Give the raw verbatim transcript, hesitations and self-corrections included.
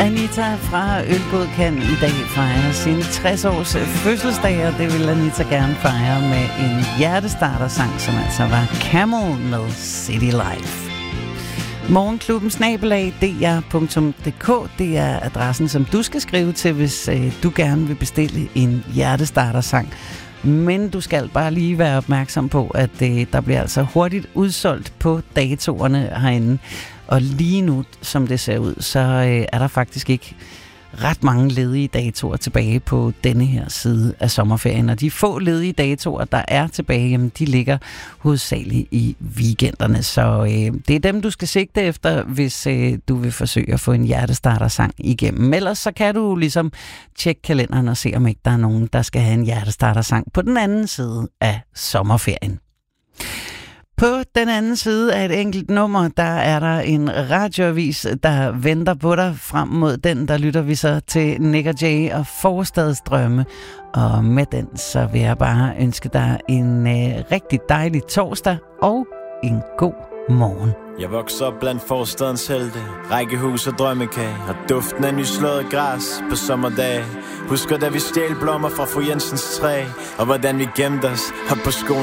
Anita fra Ølbådkan i dag fejrer sin tres års fødselsdag, og det vil Anita gerne fejre med en hjertestartersang, som altså var Camel med City Life. Morgenklubben snabelag d r punktum d k, det er adressen, som du skal skrive til, hvis øh, du gerne vil bestille en hjertestartersang. Men du skal bare lige være opmærksom på, at øh, der bliver altså hurtigt udsolgt på datoerne herinde. Og lige nu, som det ser ud, så øh, er der faktisk ikke ret mange ledige datoer tilbage på denne her side af sommerferien. Og de få ledige datoer, der er tilbage, jamen, de ligger hovedsageligt i weekenderne. Så øh, det er dem, du skal sigte efter, hvis øh, du vil forsøge at få en hjertestartersang igennem. Ellers så kan du ligesom tjekke kalenderen og se, om ikke der er nogen, der skal have en hjertestartersang på den anden side af sommerferien. På den anden side af et enkelt nummer, der er der en radioavis, der venter på dig. Frem mod den, der lytter vi så til Nick og Jay og Forstadsdrømme. Og med den, så vil jeg bare ønske dig en øh, rigtig dejlig torsdag og en god morgen. Jeg vokser op blandt forstadens helte, rækkehus og drømmekage, og duften af nyslået græs på sommerdage. Husker da vi stjal blommer fra fru Jensens træ, og hvordan vi gemte os op på skolen